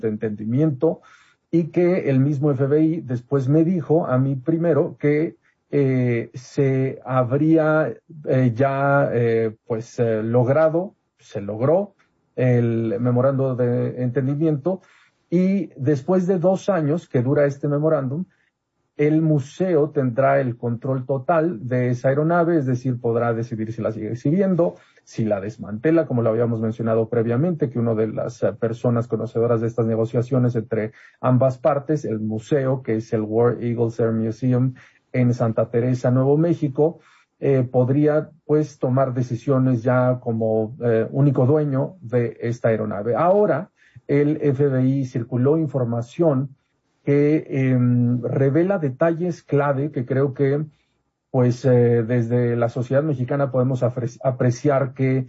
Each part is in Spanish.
de entendimiento, y que el mismo FBI después me dijo a mí primero que se habría se logró el memorando de entendimiento, y después de 2 años que dura este memorándum, el museo tendrá el control total de esa aeronave, es decir, podrá decidir si la sigue exhibiendo, si la desmantela, como lo habíamos mencionado previamente, que una de las personas conocedoras de estas negociaciones entre ambas partes, el museo, que es el War Eagles Air Museum en Santa Teresa, Nuevo México, podría pues tomar decisiones ya como único dueño de esta aeronave. Ahora, el FBI circuló información que revela detalles clave que creo que pues desde la sociedad mexicana podemos apreciar que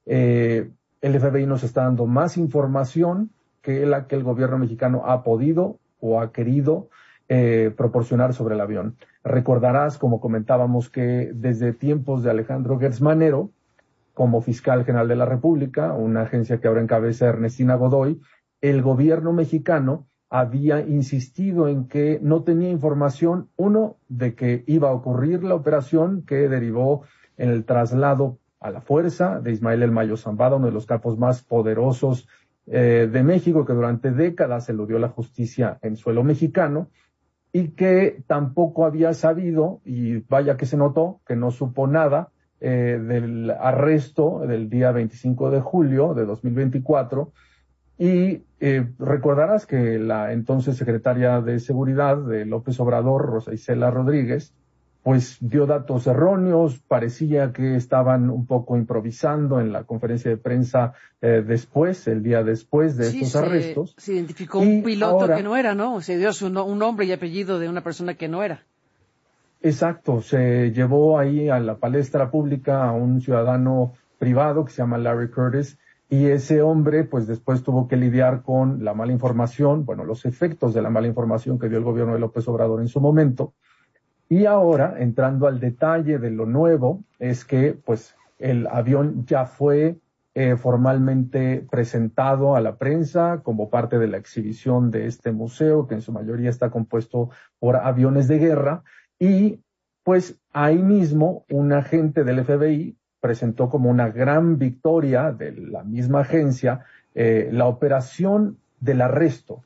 el FBI nos está dando más información que la que el gobierno mexicano ha podido o ha querido proporcionar sobre el avión. Recordarás, como comentábamos, que desde tiempos de Alejandro Gertz Manero, como fiscal general de la República, una agencia que ahora encabeza Ernestina Godoy, el gobierno mexicano había insistido en que no tenía información, uno, de que iba a ocurrir la operación que derivó en el traslado a la fuerza de Ismael El Mayo Zambada, uno de los capos más poderosos de México, que durante décadas eludió la justicia en suelo mexicano, y que tampoco había sabido, y vaya que se notó, que no supo nada del arresto del día 25 de julio de 2024, y recordarás que la entonces secretaria de Seguridad de López Obrador, Rosa Isela Rodríguez, pues dio datos erróneos, parecía que estaban un poco improvisando en la conferencia de prensa el día después de estos arrestos. Se identificó un piloto que no era, ¿no? Se dio un nombre y apellido de una persona que no era. Exacto, se llevó ahí a la palestra pública a un ciudadano privado que se llama Larry Curtis, y ese hombre pues después tuvo que lidiar con la mala información, los efectos de la mala información que dio el gobierno de López Obrador en su momento. Y ahora, entrando al detalle de lo nuevo, es que pues el avión ya fue formalmente presentado a la prensa como parte de la exhibición de este museo, que en su mayoría está compuesto por aviones de guerra, y pues ahí mismo un agente del FBI presentó como una gran victoria de la misma agencia la operación del arresto,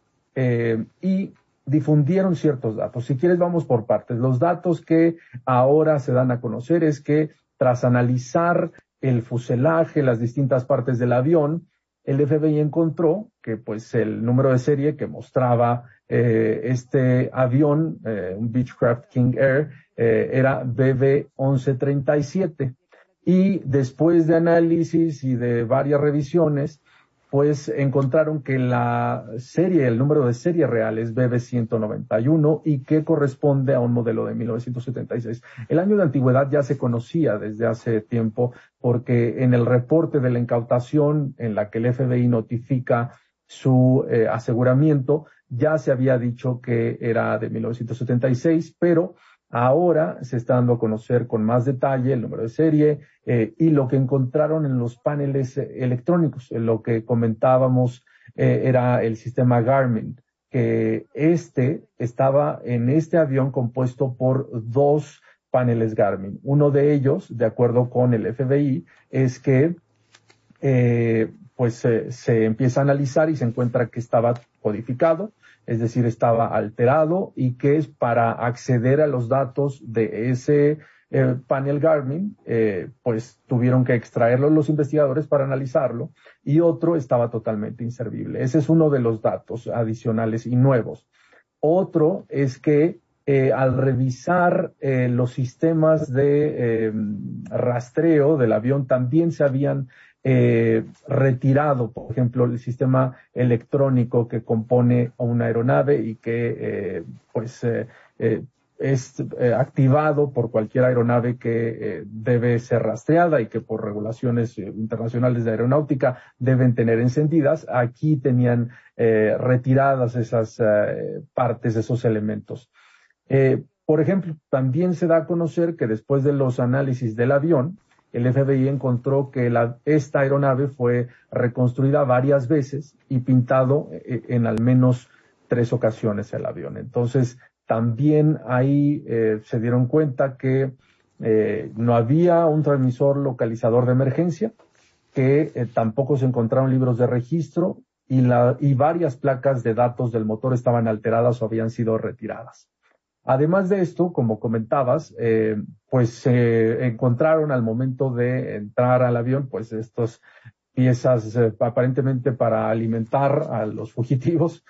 y difundieron ciertos datos. Si quieres, vamos por partes. Los datos que ahora se dan a conocer es que tras analizar el fuselaje, las distintas partes del avión, el FBI encontró que pues el número de serie que mostraba este avión, un Beechcraft King Air, era BB-1137. Y después de análisis y de varias revisiones, pues encontraron que la serie, el número de serie real es BB-191 y que corresponde a un modelo de 1976. El año de antigüedad ya se conocía desde hace tiempo, porque en el reporte de la incautación en la que el FBI notifica su aseguramiento, ya se había dicho que era de 1976, pero ahora se está dando a conocer con más detalle el número de serie y lo que encontraron en los paneles electrónicos. Lo que comentábamos era el sistema Garmin, que estaba en este avión compuesto por 2 paneles Garmin. Uno de ellos, de acuerdo con el FBI, es que se empieza a analizar y se encuentra que estaba codificado, es decir, estaba alterado, y que es para acceder a los datos de ese panel Garmin, pues tuvieron que extraerlo los investigadores para analizarlo, y otro estaba totalmente inservible. Ese es uno de los datos adicionales y nuevos. Otro es que al revisar los sistemas de rastreo del avión, también se habían retirado, por ejemplo, el sistema electrónico que compone a una aeronave y que es activado por cualquier aeronave que debe ser rastreada y que por regulaciones internacionales de aeronáutica deben tener encendidas. Aquí tenían retiradas esas partes, esos elementos. Por ejemplo, también se da a conocer que después de los análisis del avión, el FBI encontró que esta aeronave fue reconstruida varias veces y pintado en al menos 3 ocasiones el avión. Entonces, también ahí se dieron cuenta que no había un transmisor localizador de emergencia, que tampoco se encontraron libros de registro y varias placas de datos del motor estaban alteradas o habían sido retiradas. Además de esto, como comentabas, pues se encontraron al momento de entrar al avión, pues estas piezas aparentemente para alimentar a los fugitivos,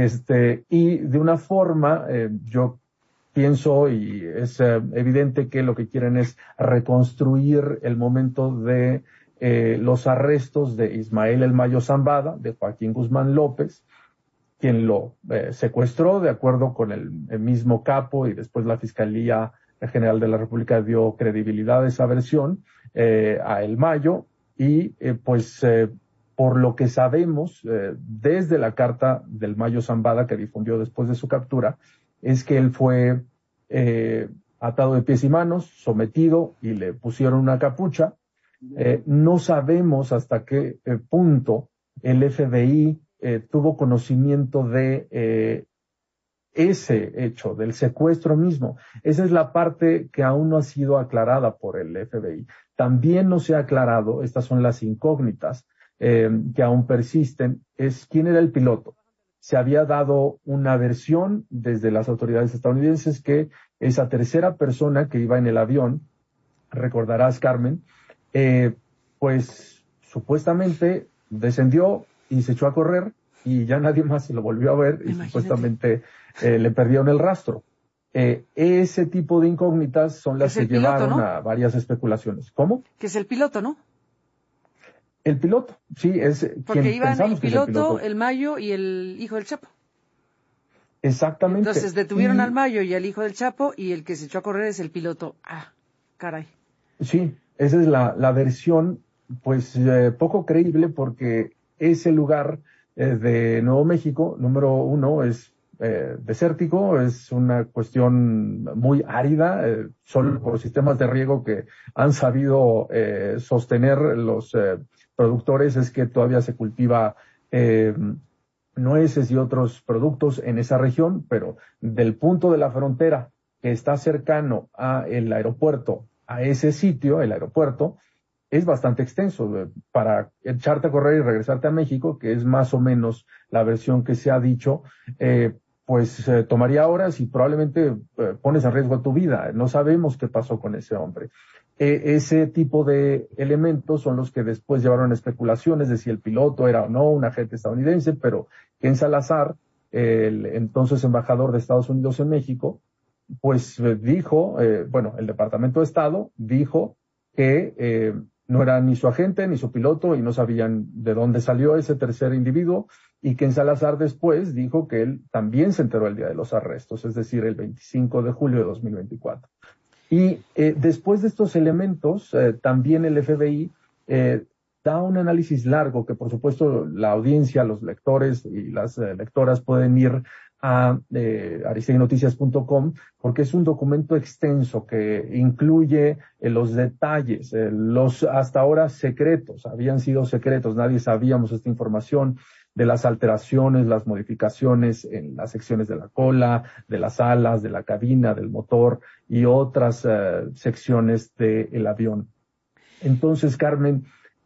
y de una forma, yo pienso y es evidente que lo que quieren es reconstruir el momento de los arrestos de Ismael El Mayo Zambada, de Joaquín Guzmán López, quien lo secuestró de acuerdo con el mismo capo, y después la Fiscalía General de la República dio credibilidad a esa versión a El Mayo, y por lo que sabemos desde la carta del Mayo Zambada que difundió después de su captura, es que él fue atado de pies y manos, sometido y le pusieron una capucha. No sabemos hasta qué punto el FBI tuvo conocimiento de ese hecho, del secuestro mismo. Esa es la parte que aún no ha sido aclarada por el FBI. También no se ha aclarado, estas son las incógnitas que aún persisten, es quién era el piloto. Se había dado una versión desde las autoridades estadounidenses que esa tercera persona que iba en el avión, recordarás, Carmen, pues supuestamente descendió y se echó a correr y ya nadie más se lo volvió a ver. Imagínate. Y supuestamente le perdieron el rastro. Ese tipo de incógnitas son las que llevaron, ¿no?, a varias especulaciones. ¿Cómo? Que es el piloto, ¿no? El piloto, sí, es porque quien iban pensamos el que es el piloto. El Mayo y el hijo del Chapo. Exactamente. Entonces detuvieron al Mayo y al hijo del Chapo, y el que se echó a correr es el piloto. Ah, caray. Sí, esa es la versión, pues poco creíble, porque ese lugar de Nuevo México, número 1, es desértico, es una cuestión muy árida, solo por sistemas de riego que han sabido sostener los productores, es que todavía se cultiva nueces y otros productos en esa región, pero del punto de la frontera que está cercano a el aeropuerto, a ese sitio, el aeropuerto, es bastante extenso. Para echarte a correr y regresarte a México, que es más o menos la versión que se ha dicho, tomaría horas y probablemente pones en riesgo tu vida. No sabemos qué pasó con ese hombre. Ese tipo de elementos son los que después llevaron a especulaciones de si el piloto era o no un agente estadounidense, pero Ken Salazar, el entonces embajador de Estados Unidos en México, pues dijo, el Departamento de Estado dijo que no era ni su agente ni su piloto y no sabían de dónde salió ese tercer individuo, y que en Salazar después dijo que él también se enteró el día de los arrestos, es decir, el 25 de julio de 2024. Y después de estos elementos, también el FBI da un análisis largo que, por supuesto, la audiencia, los lectores y las lectoras pueden ir a aristeguinoticias.com, porque es un documento extenso que incluye los detalles, los hasta ahora secretos, habían sido secretos, nadie sabíamos esta información, de las alteraciones, las modificaciones en las secciones de la cola, de las alas, de la cabina, del motor y otras secciones del avión. Entonces, Carmen,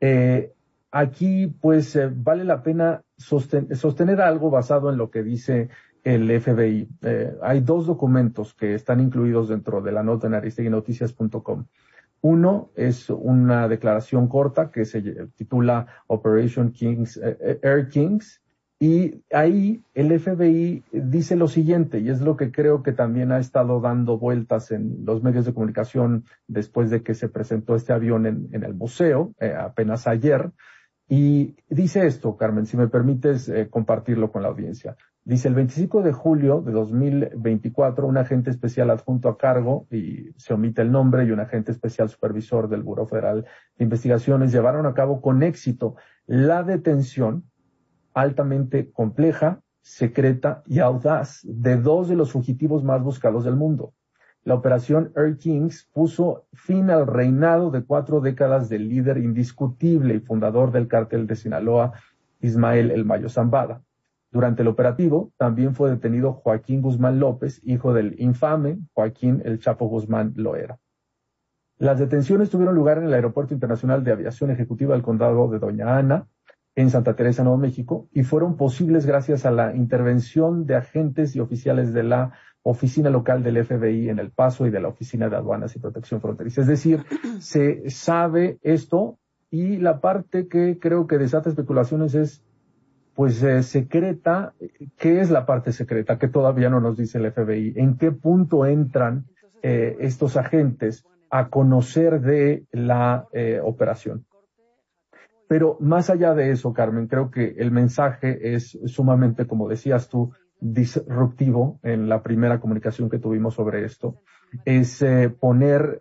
aquí pues vale la pena sostener algo basado en lo que dice el FBI. Hay 2 documentos que están incluidos dentro de la nota en aristeguinoticias.com. Uno es una declaración corta que se titula Operation Kings, Air Kings, y ahí el FBI dice lo siguiente, y es lo que creo que también ha estado dando vueltas en los medios de comunicación después de que se presentó este avión en el museo, apenas ayer. Y dice esto, Carmen, si me permites compartirlo con la audiencia. Dice, el 25 de julio de 2024, un agente especial adjunto a cargo, y se omite el nombre, y un agente especial supervisor del Buró Federal de Investigaciones llevaron a cabo con éxito la detención altamente compleja, secreta y audaz de 2 de los fugitivos más buscados del mundo. la operación Air Kings puso fin al reinado de 4 décadas del líder indiscutible y fundador del cártel de Sinaloa, Ismael El Mayo Zambada. Durante el operativo también fue detenido Joaquín Guzmán López, hijo del infame Joaquín El Chapo Guzmán Loera. Las detenciones tuvieron lugar en el Aeropuerto Internacional de Aviación Ejecutiva del Condado de Doña Ana, en Santa Teresa, Nuevo México, y fueron posibles gracias a la intervención de agentes y oficiales de la oficina local del FBI en El Paso y de la Oficina de Aduanas y Protección Fronteriza. Es decir, se sabe esto, y la parte que creo que desata especulaciones es, pues, secreta. ¿Qué es la parte secreta? Que todavía no nos dice el FBI. ¿En qué punto entran estos agentes a conocer de la operación? Pero más allá de eso, Carmen, creo que el mensaje es sumamente, como decías tú, disruptivo en la primera comunicación que tuvimos sobre esto. Es poner,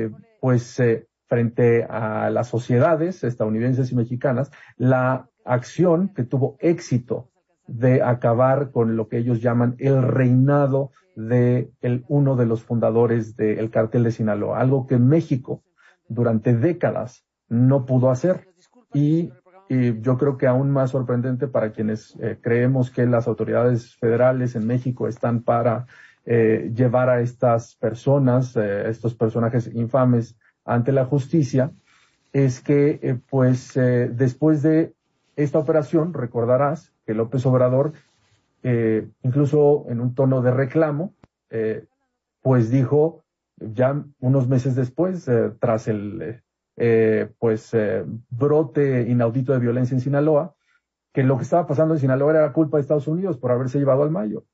frente a las sociedades estadounidenses y mexicanas, la acción que tuvo éxito de acabar con lo que ellos llaman el reinado de uno de los fundadores del cártel de Sinaloa, algo que México durante décadas no pudo hacer. Y yo creo que aún más sorprendente para quienes creemos que las autoridades federales en México están para llevar a estas personas, estos personajes infames, ante la justicia, es que después de esta operación, recordarás que López Obrador, incluso en un tono de reclamo, dijo ya unos meses después, tras el brote inaudito de violencia en Sinaloa, que lo que estaba pasando en Sinaloa era culpa de Estados Unidos por haberse llevado al Mayo.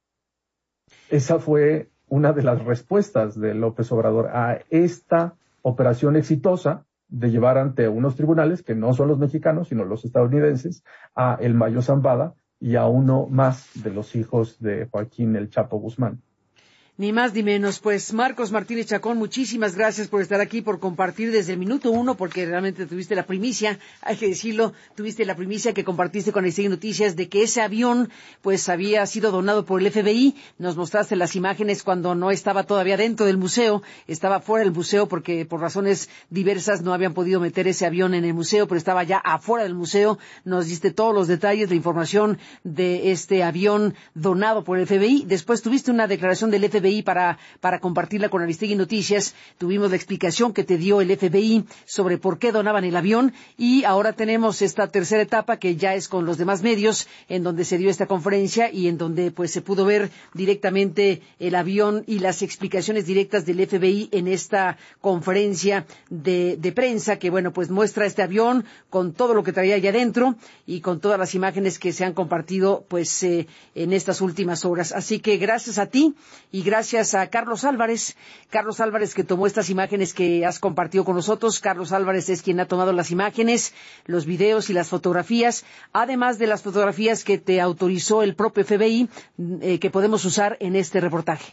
Esa fue una de las respuestas de López Obrador a esta operación exitosa de llevar ante unos tribunales que no son los mexicanos, sino los estadounidenses, a El Mayo Zambada y a uno más de los hijos de Joaquín El Chapo Guzmán. Ni más ni menos. Pues Marcos Martínez Chacón, muchísimas gracias por estar aquí, por compartir desde el minuto 1, porque realmente tuviste la primicia, hay que decirlo, tuviste la primicia que compartiste con Aristegui Noticias de que ese avión pues había sido donado por el FBI. Nos mostraste las imágenes cuando no estaba todavía dentro del museo, estaba fuera del museo porque por razones diversas no habían podido meter ese avión en el museo, pero estaba ya afuera del museo. Nos diste todos los detalles, la información de este avión donado por el FBI. Después tuviste una declaración del FBI para compartirla con Aristegui Noticias. Tuvimos la explicación que te dio el FBI sobre por qué donaban el avión, y ahora tenemos esta tercera etapa que ya es con los demás medios, en donde se dio esta conferencia y en donde pues se pudo ver directamente el avión y las explicaciones directas del FBI en esta conferencia de prensa, que bueno, pues muestra este avión con todo lo que traía allá adentro y con todas las imágenes que se han compartido pues en estas últimas horas. Así que gracias a ti y gracias a Carlos Álvarez que tomó estas imágenes que has compartido con nosotros. Carlos Álvarez es quien ha tomado las imágenes, los videos y las fotografías, además de las fotografías que te autorizó el propio FBI, que podemos usar en este reportaje.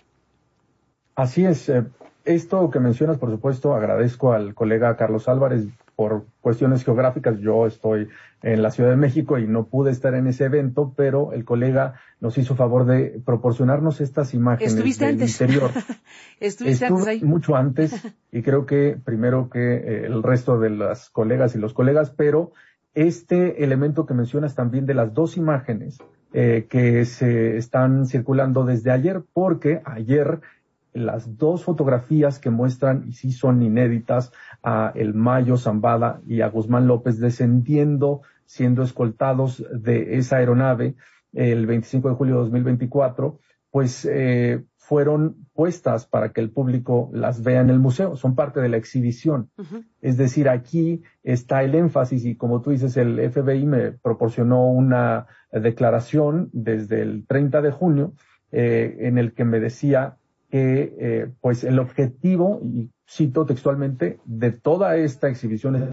Así es. Esto que mencionas, por supuesto, agradezco al colega Carlos Álvarez. Por cuestiones geográficas, yo estoy en la Ciudad de México y no pude estar en ese evento, pero el colega nos hizo favor de proporcionarnos estas imágenes del interior. Estuviste antes ahí. Mucho antes, y creo que primero que el resto de las colegas y los colegas, pero este elemento que mencionas también de las dos imágenes que se están circulando desde ayer, porque ayer las dos fotografías que muestran, y sí son inéditas, a El Mayo Zambada y a Guzmán López descendiendo, siendo escoltados de esa aeronave el 25 de julio de 2024, pues fueron puestas para que el público las vea en el museo, son parte de la exhibición. Uh-huh. Es decir, aquí está el énfasis, y como tú dices, el FBI me proporcionó una declaración desde el 30 de junio en el que me decía que pues el objetivo, y cito textualmente, de toda esta exhibición es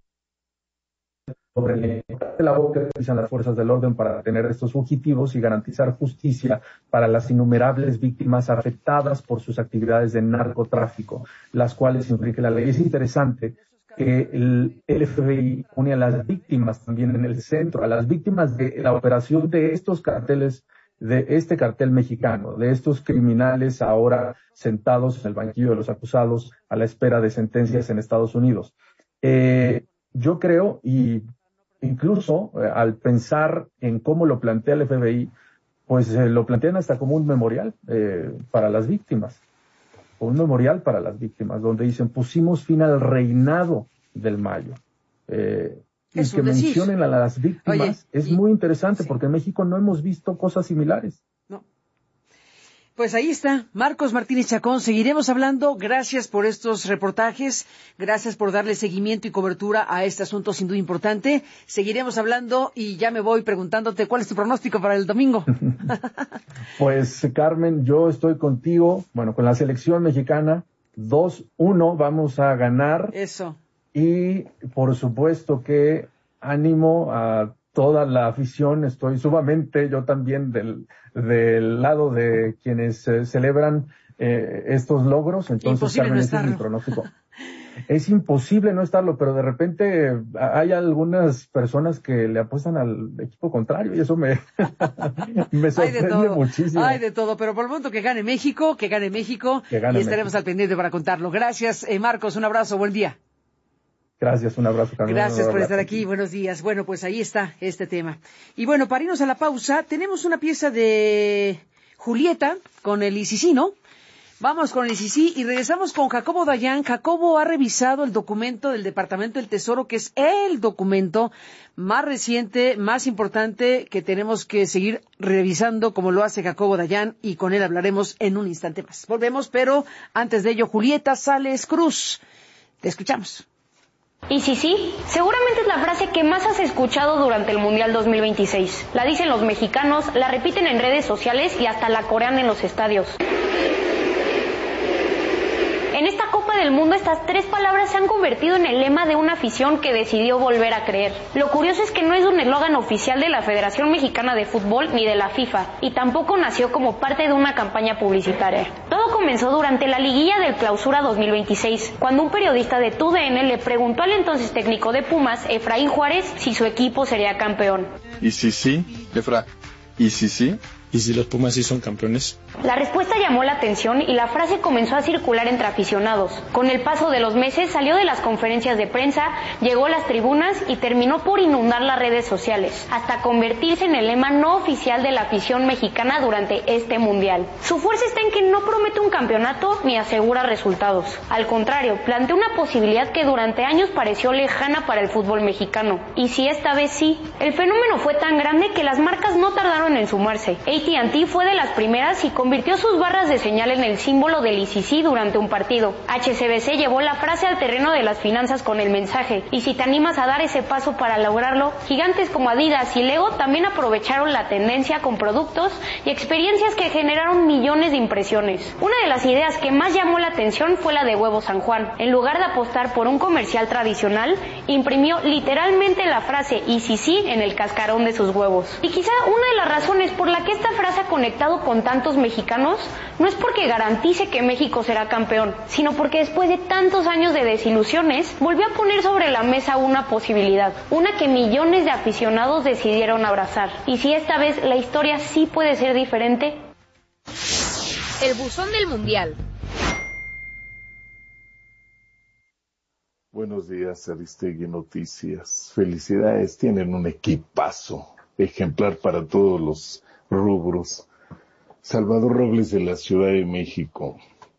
sobre la labor que realizan las fuerzas del orden para detener a estos fugitivos y garantizar justicia para las innumerables víctimas afectadas por sus actividades de narcotráfico, las cuales infringe la ley. Es interesante que el FBI pone a las víctimas también en el centro, a las víctimas de la operación de estos carteles de este cartel mexicano, de estos criminales ahora sentados en el banquillo de los acusados a la espera de sentencias en Estados Unidos. Yo creo, y incluso al pensar en cómo lo plantea el FBI, pues lo plantean hasta como un memorial para las víctimas, donde dicen, pusimos fin al reinado del Mayo. Y que mencionen a las víctimas es muy interesante porque en México no hemos visto cosas similares. No. Pues ahí está, Marcos Martínez Chacón, seguiremos hablando, gracias por estos reportajes, gracias por darle seguimiento y cobertura a este asunto sin duda importante, seguiremos hablando y ya me voy preguntándote cuál es tu pronóstico para el domingo. Pues Carmen, yo estoy contigo, con la selección mexicana, 2-1 vamos a ganar. Eso. Y por supuesto que ánimo a toda la afición, estoy sumamente yo también del lado de quienes celebran estos logros, entonces Carmen, ese es mi pronóstico. Es imposible no estarlo, pero de repente hay algunas personas que le apuestan al equipo contrario y eso me sorprende muchísimo. Hay de todo, pero por el momento que gane México y estaremos al pendiente para contarlo. Gracias, Marcos, un abrazo, buen día. Gracias, un abrazo también. Gracias por estar aquí, buenos días. Bueno, pues ahí está este tema. Y bueno, para irnos a la pausa, tenemos una pieza de Julieta con el ICC, ¿no? Vamos con el ICC y regresamos con Jacobo Dayan. Jacobo ha revisado el documento del Departamento del Tesoro, que es el documento más reciente, más importante que tenemos que seguir revisando como lo hace Jacobo Dayan y con él hablaremos en un instante más. Volvemos, pero antes de ello, Julieta Sales Cruz. Te escuchamos. Y sí, seguramente es la frase que más has escuchado durante el Mundial 2026. La dicen los mexicanos, la repiten en redes sociales y hasta la corean en los estadios. En esta Copa del Mundo estas tres palabras se han convertido en el lema de una afición que decidió volver a creer. Lo curioso es que no es un eslogan oficial de la Federación Mexicana de Fútbol ni de la FIFA, y tampoco nació como parte de una campaña publicitaria. Todo comenzó durante la liguilla del Clausura 2026, cuando un periodista de TUDN le preguntó al entonces técnico de Pumas, Efraín Juárez, si su equipo sería campeón. ¿Y si sí, Efra? ¿Y si sí? ¿Y si los Pumas sí son campeones? La respuesta llamó la atención y la frase comenzó a circular entre aficionados. Con el paso de los meses salió de las conferencias de prensa, llegó a las tribunas y terminó por inundar las redes sociales, hasta convertirse en el lema no oficial de la afición mexicana durante este mundial. Su fuerza está en que no promete un campeonato ni asegura resultados. Al contrario, plantea una posibilidad que durante años pareció lejana para el fútbol mexicano. Y si esta vez sí, el fenómeno fue tan grande que las marcas no tardaron en sumarse. AT&T fue de las primeras y convirtió sus barras de señal en el símbolo del ICC durante un partido. HSBC llevó la frase al terreno de las finanzas con el mensaje, y si te animas a dar ese paso para lograrlo, gigantes como Adidas y Lego también aprovecharon la tendencia con productos y experiencias que generaron millones de impresiones. Una de las ideas que más llamó la atención fue la de Huevo San Juan. En lugar de apostar por un comercial tradicional, imprimió literalmente la frase ICC en el cascarón de sus huevos. Y quizá una de las razones por la que esta frase ha conectado con tantos mexicanos no es porque garantice que México será campeón, sino porque después de tantos años de desilusiones, volvió a poner sobre la mesa una posibilidad, una que millones de aficionados decidieron abrazar. Y si esta vez la historia sí puede ser diferente. El buzón del Mundial. Buenos días, Aristegui Noticias. Felicidades, tienen un equipazo ejemplar para todos los rubros. Salvador Robles de la Ciudad de México.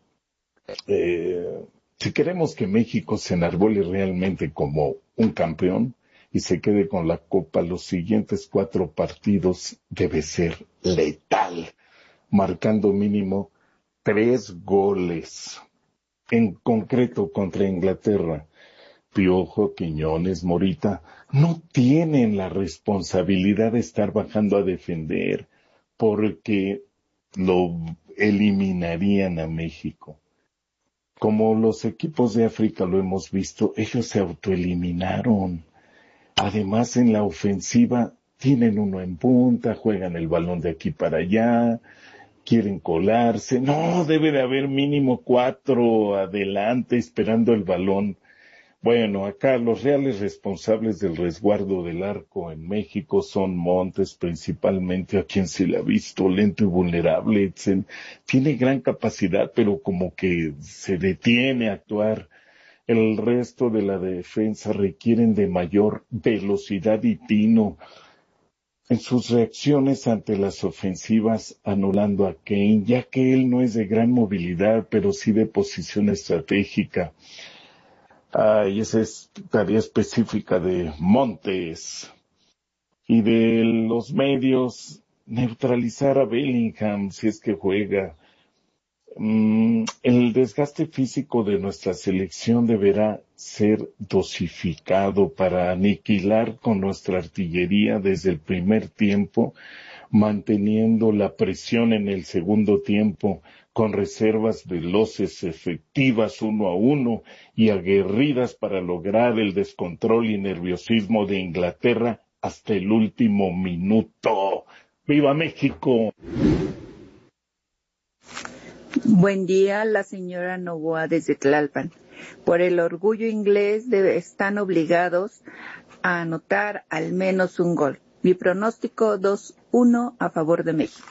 Si queremos que México se enarbole realmente como un campeón y se quede con la copa, los siguientes 4 partidos debe ser letal, marcando mínimo 3 goles. En concreto contra Inglaterra, Piojo, Quiñones, Morita no tienen la responsabilidad de estar bajando a defender, porque lo eliminarían a México. Como los equipos de África lo hemos visto, ellos se autoeliminaron. Además, en la ofensiva tienen uno en punta, juegan el balón de aquí para allá, quieren colarse. No, debe de haber mínimo 4 adelante esperando el balón. Bueno, acá los reales responsables del resguardo del arco en México son Montes, principalmente, a quien se le ha visto lento y vulnerable. Tiene gran capacidad, pero como que se detiene a actuar. El resto de la defensa requieren de mayor velocidad y tino en sus reacciones ante las ofensivas, anulando a Kane, ya que él no es de gran movilidad, pero sí de posición estratégica. Y esa es tarea específica de Montes. Y de los medios, neutralizar a Bellingham si es que juega. El desgaste físico de nuestra selección deberá ser dosificado para aniquilar con nuestra artillería desde el primer tiempo, manteniendo la presión en el segundo tiempo, con reservas veloces, efectivas 1-1 y aguerridas para lograr el descontrol y nerviosismo de Inglaterra hasta el último minuto. ¡Viva México! Buen día, la señora Novoa desde Tlalpan. Por el orgullo inglés están obligados a anotar al menos un gol. Mi pronóstico 2-1 a favor de México.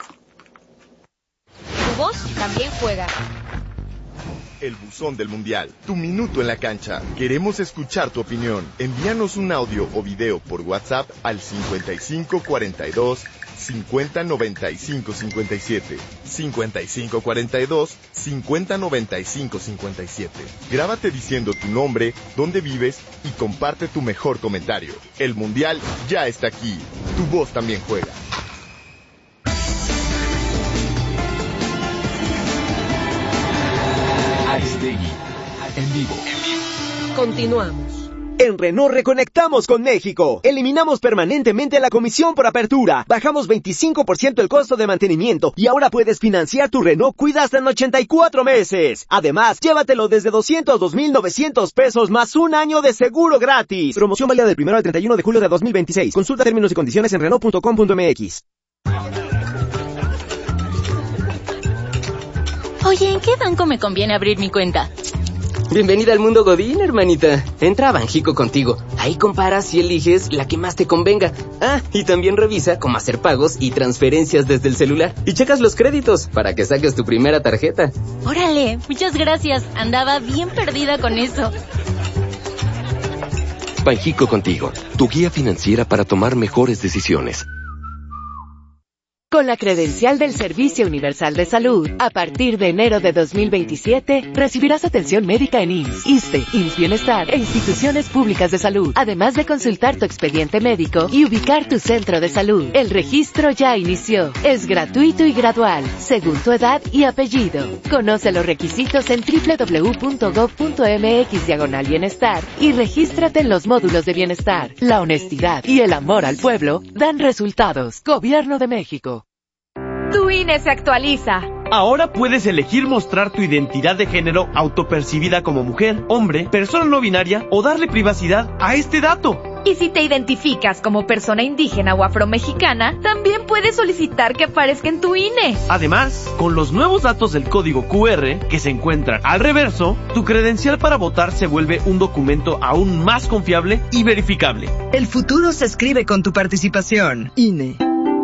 Tu voz también juega. El buzón del mundial, tu minuto en la cancha. Queremos escuchar tu opinión. Envíanos un audio o video por WhatsApp al 5542 5095 57. 5542 5095 57. Grábate diciendo tu nombre, dónde vives y comparte tu mejor comentario. El mundial ya está aquí. Tu voz también juega. Aristegui, en vivo. Continuamos. En Renault reconectamos con México. Eliminamos permanentemente la comisión por apertura. Bajamos 25% el costo de mantenimiento y ahora puedes financiar tu Renault Kwid hasta en 84 meses. Además, llévatelo desde 202,900 pesos más un año de seguro gratis. Promoción válida del 1 al 31 de julio de 2026. Consulta términos y condiciones en Renault.com.mx. Oye, ¿en qué banco me conviene abrir mi cuenta? Bienvenida al mundo Godín, hermanita. Entra a Banjico Contigo. Ahí comparas y eliges la que más te convenga. Y también revisa cómo hacer pagos y transferencias desde el celular. Y checas los créditos para que saques tu primera tarjeta. Órale, muchas gracias. Andaba bien perdida con eso. Banjico Contigo, tu guía financiera para tomar mejores decisiones. Con la credencial del Servicio Universal de Salud, a partir de enero de 2027, recibirás atención médica en IMSS, ISSSTE, IMSS Bienestar e instituciones públicas de salud, además de consultar tu expediente médico y ubicar tu centro de salud. El registro ya inició. Es gratuito y gradual, según tu edad y apellido. Conoce los requisitos en www.gov.mx/bienestar y regístrate en los módulos de bienestar. La honestidad y el amor al pueblo dan resultados. Gobierno de México. Tu INE se actualiza. Ahora puedes elegir mostrar tu identidad de género autopercibida como mujer, hombre, persona no binaria o darle privacidad a este dato. Y si te identificas como persona indígena o afromexicana, también puedes solicitar que aparezca en tu INE. Además, con los nuevos datos del código QR que se encuentran al reverso, tu credencial para votar se vuelve un documento aún más confiable y verificable. El futuro se escribe con tu participación. INE.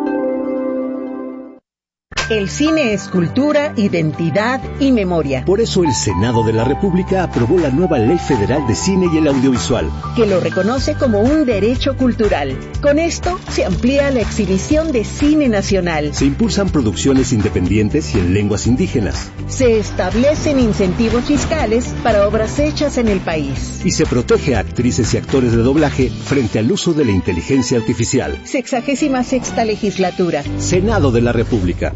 El cine es cultura, identidad y memoria. Por eso el Senado de la República aprobó la nueva Ley Federal de Cine y el Audiovisual, que lo reconoce como un derecho cultural. Con esto se amplía la exhibición de cine nacional. Se impulsan producciones independientes y en lenguas indígenas. Se establecen incentivos fiscales para obras hechas en el país. Y se protege a actrices y actores de doblaje frente al uso de la inteligencia artificial. 66ª legislatura. Senado de la República.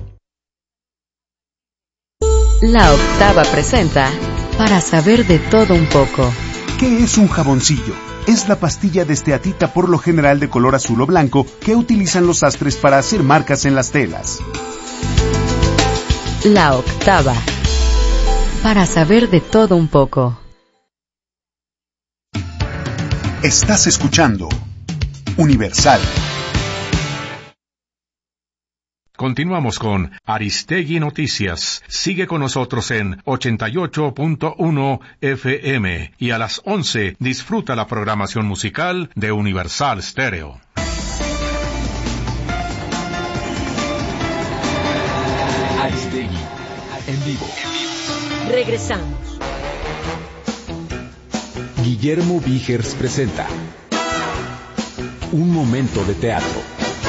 La Octava presenta Para saber de todo un poco. ¿Qué es un jaboncillo? Es la pastilla de esteatita, por lo general de color azul o blanco, que utilizan los sastres para hacer marcas en las telas. La Octava. Para saber de todo un poco. Estás escuchando Universal. Continuamos con Aristegui Noticias. Sigue con nosotros en 88.1 FM y a las 11 disfruta la programación musical de Universal Stereo. Aristegui, en vivo. Regresamos. Guillermo Vigers presenta Un momento de teatro.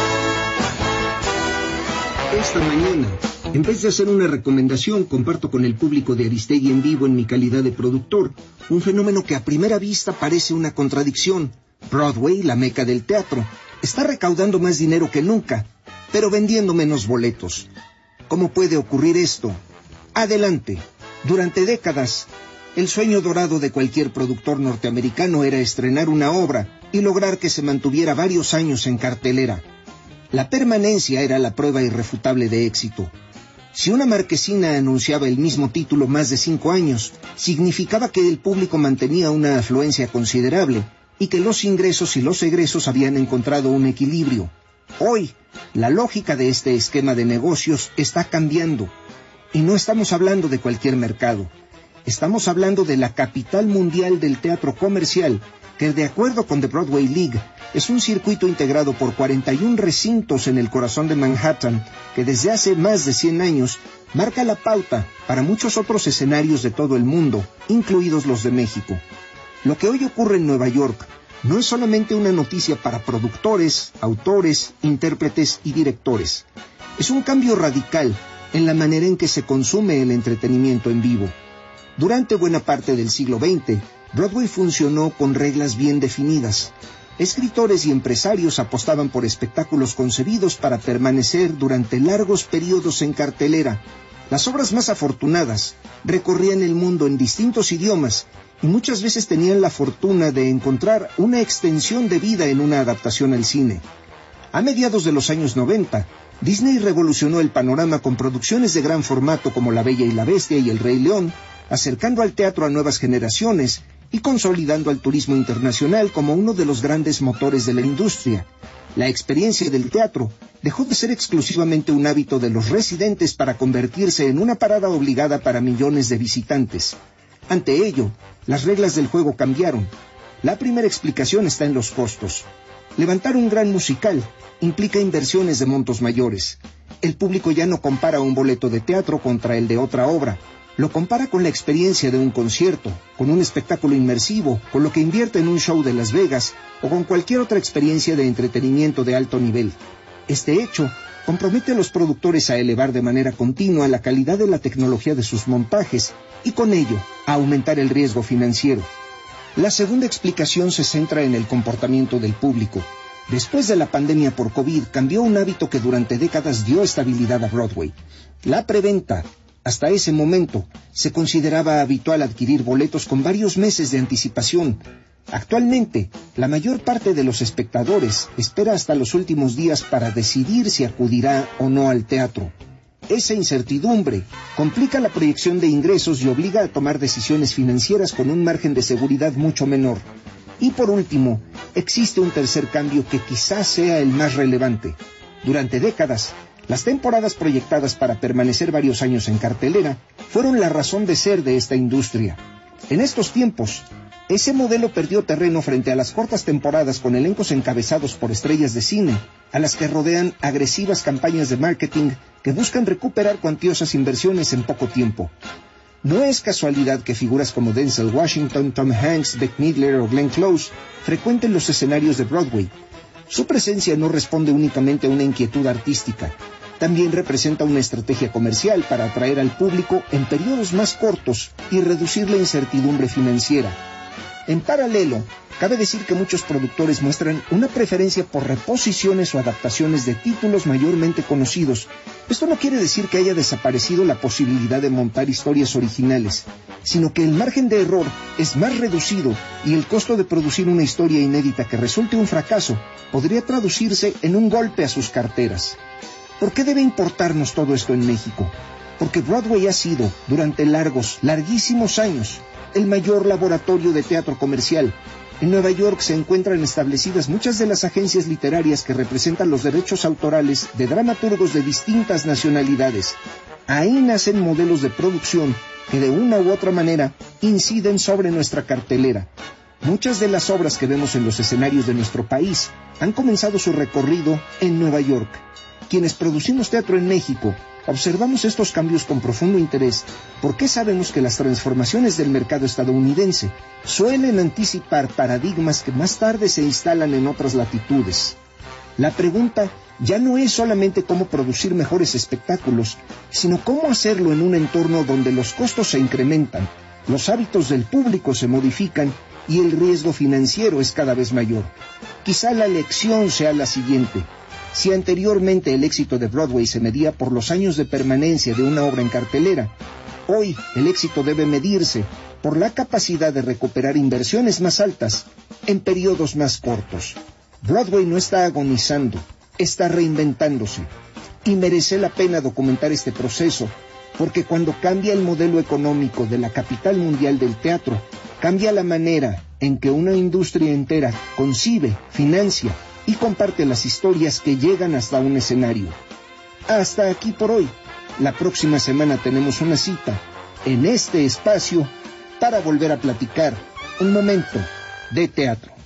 Esta mañana, en vez de hacer una recomendación, comparto con el público de Aristegui en vivo en mi calidad de productor un fenómeno que a primera vista parece una contradicción. Broadway, la meca del teatro, está recaudando más dinero que nunca, pero vendiendo menos boletos. ¿Cómo puede ocurrir esto? Adelante. Durante décadas, el sueño dorado de cualquier productor norteamericano era estrenar una obra y lograr que se mantuviera varios años en cartelera. La permanencia era la prueba irrefutable de éxito. Si una marquesina anunciaba el mismo título más de 5 años, significaba que el público mantenía una afluencia considerable y que los ingresos y los egresos habían encontrado un equilibrio. Hoy, la lógica de este esquema de negocios está cambiando. Y no estamos hablando de cualquier mercado. Estamos hablando de la capital mundial del teatro comercial, que de acuerdo con The Broadway League, es un circuito integrado por 41 recintos en el corazón de Manhattan, que desde hace más de 100 años marca la pauta para muchos otros escenarios de todo el mundo, incluidos los de México. Lo que hoy ocurre en Nueva York no es solamente una noticia para productores, autores, intérpretes y directores. Es un cambio radical en la manera en que se consume el entretenimiento en vivo. Durante buena parte del siglo XX, Broadway funcionó con reglas bien definidas. Escritores y empresarios apostaban por espectáculos concebidos para permanecer durante largos periodos en cartelera. Las obras más afortunadas recorrían el mundo en distintos idiomas y muchas veces tenían la fortuna de encontrar una extensión de vida en una adaptación al cine. A mediados de los años 90, Disney revolucionó el panorama con producciones de gran formato como La Bella y la Bestia y El Rey León, acercando al teatro a nuevas generaciones y consolidando al turismo internacional como uno de los grandes motores de la industria. La experiencia del teatro dejó de ser exclusivamente un hábito de los residentes para convertirse en una parada obligada para millones de visitantes. Ante ello, las reglas del juego cambiaron. La primera explicación está en los costos. Levantar un gran musical implica inversiones de montos mayores. El público ya no compara un boleto de teatro contra el de otra obra. Lo compara con la experiencia de un concierto, con un espectáculo inmersivo, con lo que invierte en un show de Las Vegas o con cualquier otra experiencia de entretenimiento de alto nivel. Este hecho compromete a los productores a elevar de manera continua la calidad de la tecnología de sus montajes y con ello a aumentar el riesgo financiero. La segunda explicación se centra en el comportamiento del público. Después de la pandemia por COVID cambió un hábito que durante décadas dio estabilidad a Broadway: la preventa. Hasta ese momento, se consideraba habitual adquirir boletos con varios meses de anticipación. Actualmente, la mayor parte de los espectadores espera hasta los últimos días para decidir si acudirá o no al teatro. Esa incertidumbre complica la proyección de ingresos y obliga a tomar decisiones financieras con un margen de seguridad mucho menor. Y por último, existe un tercer cambio que quizás sea el más relevante. Durante décadas, las temporadas proyectadas para permanecer varios años en cartelera fueron la razón de ser de esta industria. En estos tiempos, ese modelo perdió terreno frente a las cortas temporadas con elencos encabezados por estrellas de cine, a las que rodean agresivas campañas de marketing que buscan recuperar cuantiosas inversiones en poco tiempo. No es casualidad que figuras como Denzel Washington, Tom Hanks, Bette Midler o Glenn Close frecuenten los escenarios de Broadway. Su presencia no responde únicamente a una inquietud artística. También representa una estrategia comercial para atraer al público en periodos más cortos y reducir la incertidumbre financiera. En paralelo, cabe decir que muchos productores muestran una preferencia por reposiciones o adaptaciones de títulos mayormente conocidos. Esto no quiere decir que haya desaparecido la posibilidad de montar historias originales, sino que el margen de error es más reducido y el costo de producir una historia inédita que resulte un fracaso podría traducirse en un golpe a sus carteras. ¿Por qué debe importarnos todo esto en México? Porque Broadway ha sido, durante larguísimos años, el mayor laboratorio de teatro comercial, En Nueva York se encuentran establecidas muchas de las agencias literarias que representan los derechos autorales de dramaturgos de distintas nacionalidades. Ahí nacen modelos de producción que de una u otra manera inciden sobre nuestra cartelera. Muchas de las obras que vemos en los escenarios de nuestro país han comenzado su recorrido en Nueva York. Quienes producimos teatro en México observamos estos cambios con profundo interés porque sabemos que las transformaciones del mercado estadounidense suelen anticipar paradigmas que más tarde se instalan en otras latitudes. La pregunta ya no es solamente cómo producir mejores espectáculos, sino cómo hacerlo en un entorno donde los costos se incrementan, los hábitos del público se modifican y el riesgo financiero es cada vez mayor. Quizá la lección sea la siguiente. Si anteriormente el éxito de Broadway se medía por los años de permanencia de una obra en cartelera, hoy el éxito debe medirse por la capacidad de recuperar inversiones más altas en periodos más cortos. Broadway no está agonizando, está reinventándose, y merece la pena documentar este proceso, porque cuando cambia el modelo económico de la capital mundial del teatro, cambia la manera en que una industria entera concibe, financia y comparte las historias que llegan hasta un escenario. Hasta aquí por hoy. La próxima semana tenemos una cita en este espacio para volver a platicar un momento de teatro.